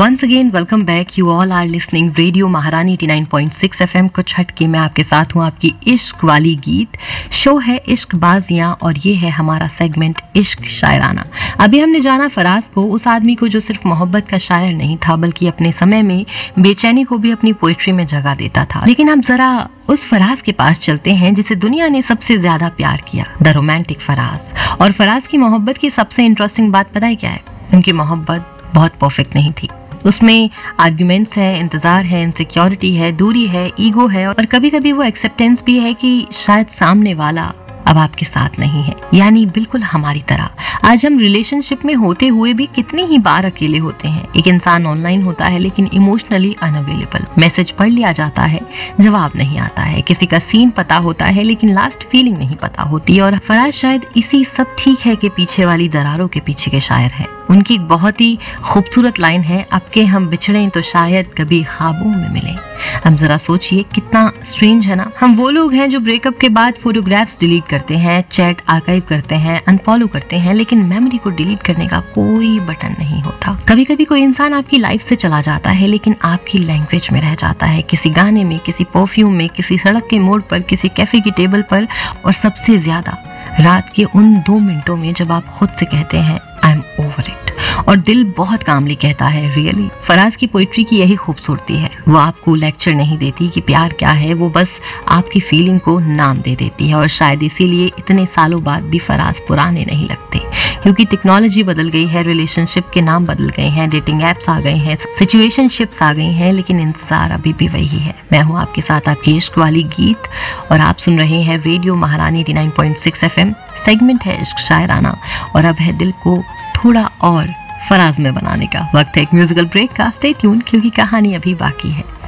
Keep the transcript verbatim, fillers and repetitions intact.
Once again, welcome back. You all are listening Radio महारानी eighty nine point six F M. कुछ हटके मैं आपके साथ हूँ, आपकी इश्क वाली गीत शो है इश्क बाजियाँ, और ये है हमारा सेगमेंट इश्क शायराना। अभी हमने जाना फराज को, उस आदमी को जो सिर्फ मोहब्बत का शायर नहीं था बल्कि अपने समय में बेचैनी को भी अपनी पोइट्री में जगह देता था। लेकिन अब जरा उस फराज के पास चलते हैं जिसे दुनिया ने सबसे ज्यादा प्यार किया, द रोमांटिक फराज। और फराज की मोहब्बत की सबसे इंटरेस्टिंग बात पता है क्या है? उनकी मोहब्बत बहुत परफेक्ट नहीं थी। उसमें आर्ग्यूमेंट्स है, इंतजार है, इनसिक्योरिटी है, दूरी है, ईगो है, और कभी कभी वो एक्सेप्टेंस भी है कि शायद सामने वाला अब आपके साथ नहीं है। यानी बिल्कुल हमारी तरह आज हम रिलेशनशिप में होते हुए भी कितनी ही बार अकेले होते हैं। एक इंसान ऑनलाइन होता है लेकिन इमोशनली अनअवेलेबल। मैसेज पढ़ लिया जाता है, जवाब नहीं आता है। किसी का सीन पता होता है लेकिन लास्ट फीलिंग नहीं पता होती। और फराज शायद इसी सब ठीक है के पीछे वाली दरारों के पीछे के शायर हैं। उनकी एक बहुत ही खूबसूरत लाइन है, अब के हम बिछड़े तो शायद कभी ख्वाबों में मिले। अब जरा सोचिए कितना स्ट्रेंज है ना। हम वो लोग हैं जो ब्रेकअप के बाद फोटोग्राफ्स डिलीट करते हैं, चैट आर्काइव करते हैं, अनफॉलो करते हैं, लेकिन मेमोरी को डिलीट करने का कोई बटन नहीं होता। कभी कभी कोई इंसान आपकी लाइफ से चला जाता है लेकिन आपकी लैंग्वेज में रह जाता है, किसी गाने में, किसी परफ्यूम में, किसी सड़क के मोड़ पर, किसी कैफे की टेबल पर, और सबसे ज्यादा रात के उन दो मिनटों में जब आप खुद से कहते हैं आई एम ओवर इट, और दिल बहुत कामली कहता है रियली। फराज की पोइट्री की यही खूबसूरती है, वो आपको लेक्चर नहीं देती कि प्यार क्या है, वो बस आपकी फीलिंग को नाम दे देती है। और शायद इसीलिए इतने सालों बाद भी फराज पुराने नहीं लगते, क्योंकि टेक्नोलॉजी बदल गई है, रिलेशनशिप के नाम बदल गए हैं, डेटिंग एप्स आ गए हैं, सिचुएशनशिप्स आ गई हैं, लेकिन इंतजार अभी भी वही है। मैं हूँ आपके साथ आपकी इश्क वाली गीत, और आप सुन रहे हैं रेडियो महारानी eighty nine point six F M. Segment है इश्क शायराना, और अब है दिल को थोड़ा और फराज में बनाने का वक्त है एक म्यूजिकल ब्रेक का। स्टे ट्यून, क्योंकि कहानी अभी बाकी है।